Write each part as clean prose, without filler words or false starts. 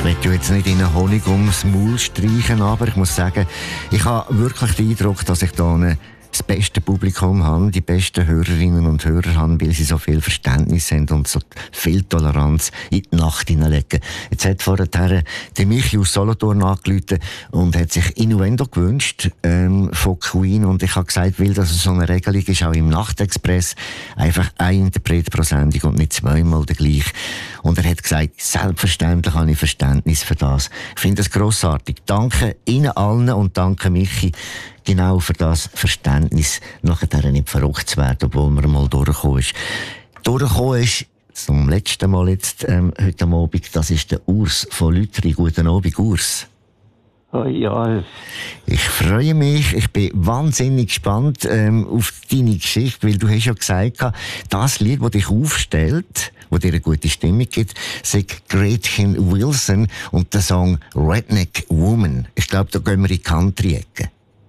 will jetzt nicht in den Honig ums Maul streichen, aber ich muss sagen, ich habe wirklich den Eindruck, dass ich da das beste Publikum habe, die besten Hörerinnen und Hörer haben, weil sie so viel Verständnis haben und so viel Toleranz in die Nacht hineinlegen. Jetzt hat vorher der Michi aus Solothurn angerufen und hat sich Innuendo gewünscht von Queen, und ich habe gesagt, weil das so eine Regelung ist, auch im Nachtexpress, einfach ein Interpret pro Sendung und nicht zweimal der gleiche. Und er hat gesagt, selbstverständlich habe ich Verständnis für das. Ich finde das grossartig. Danke Ihnen allen und danke Michi genau für das Verständnis, nachher nicht verrückt zu werden, obwohl man mal durchgekommen ist. Durchgekommen ist zum letzten Mal jetzt heute Abend, das ist der Urs von Lütri. Guten Abend, Urs. Oh ja. Ich freue mich, ich bin wahnsinnig gespannt auf deine Geschichte, weil du hast ja gesagt, das Lied, das dich aufstellt, das dir eine gute Stimmung gibt, sagt Gretchen Wilson und der Song Redneck Woman. Ich glaube, da gehen wir in die Country-Ecke.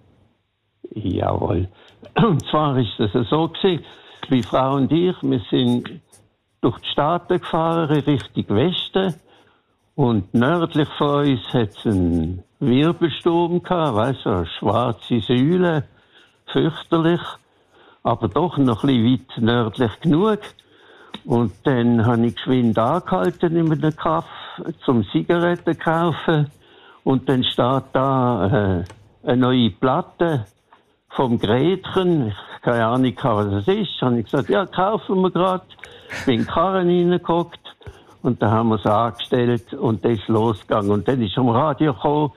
Jawohl. Und zwar ist es so gewesen, wie Frau und ich, wir sind durch die Staaten gefahren, Richtung Westen. Und nördlich von uns hat es einen Wirbelsturm gehabt, weißt du, eine schwarze Säule, fürchterlich, aber doch noch ein bisschen weit nördlich genug. Und dann habe ich geschwind angehalten in einem Kaff zum Zigaretten kaufen. Und dann steht da eine neue Platte vom Gretchen. Ich habe keine Ahnung, was das ist. Habe ich gesagt, ja, kaufen wir gerade. Bin in den Karren reingeguckt. Und dann haben wir es angestellt und dann ist losgegangen. Und dann ist am Radio gekommen,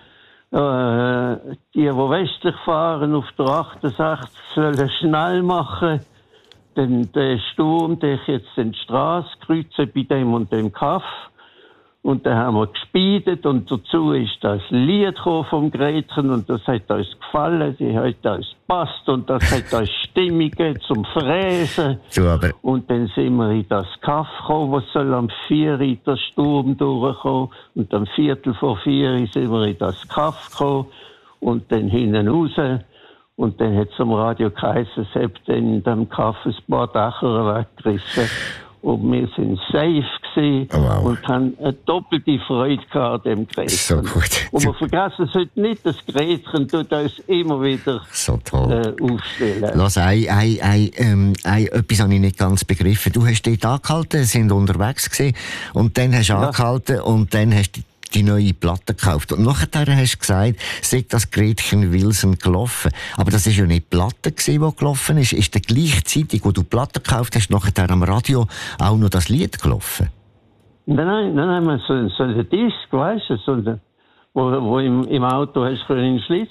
die westlich fahren auf der 68 sollen schnell machen. Denn der Sturm, der jetzt die Straße kreuzen bei dem und dem Kaff. Und dann haben wir gespeedet und dazu ist das Lied vom Gretchen und das hat uns gefallen, die hat uns gepasst und das hat uns Stimmung gegeben zum Fräsen. Und dann sind wir in das Kaff gekommen, wo soll am 4 Uhr der Sturm durchkommen und am 3:45 sind wir in das Kaff gekommen und dann hinten raus. Und dann hat es am Radio geheißen, es hat dann in dem Kaff ein paar Dächer weggerissen. Und wir sind safe gewesen und haben eine doppelte Freude gehabt an dem Gretchen. So gut. Und wir vergessen es heute nicht, das Gretchen tut uns immer wieder so toll. Aufstellen. Lass, etwas habe ich nicht ganz begriffen. Du hast dort angehalten, sind unterwegs gewesen, und dann hast du angehalten und dann hast du die neue Platte gekauft. Und nachher hast du gesagt, sei das Gretchen Wilson gelaufen. Aber das war ja nicht die Platte, die gelaufen ist. Ist dann gleichzeitig, wo du die Platte gekauft hast, nachher am Radio auch noch das Lied gelaufen? Nein, so ein Disc, weißt du, wo im Auto hast du einen Schlitz.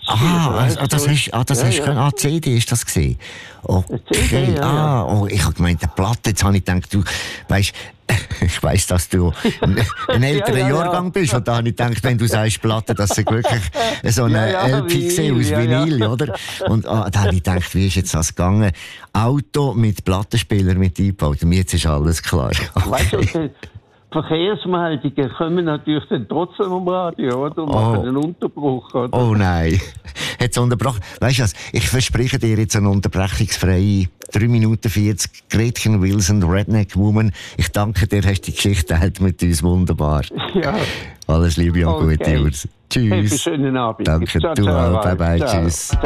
CD ist das gesehen. Okay. CD, ja. Ich habe gemeint, eine Platte. Jetzt habe ich gedacht, du weißt, ich weiss, dass du ein älterer Jahrgang bist. Und da habe ich gedacht, wenn du sagst Platte, das ist wirklich so eine LP aus Vinyl, oder? Und da habe ich gedacht, wie ist jetzt das gegangen? Auto mit Plattenspieler mit eingebaut. Und jetzt ist alles klar. Okay. Weißt du, Verkehrsmeldungen kommen natürlich dann trotzdem am Radio, oder? Und machen einen Unterbruch, oder? Oh nein. Hat's unterbrochen. Weißt du was? Ich verspreche dir jetzt eine unterbrechungsfreie 3 Minuten 40. Gretchen Wilson, Redneck Woman. Ich danke dir, hast die Geschichte geteilt mit uns. Wunderbar. Ja. Alles Liebe und gute, Urs. Tschüss. Schönen Abend. Danke, du auch. Bye bye. Tschüss.